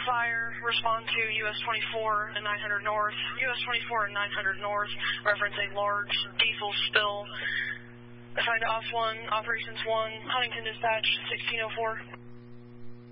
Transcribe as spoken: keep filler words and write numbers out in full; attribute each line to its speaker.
Speaker 1: fire, respond to U S twenty-four and nine hundred North. U S twenty-four and nine hundred North, reference a large diesel spill. Assigned to Ops one, Operations one, Huntington Dispatch, sixteen oh four.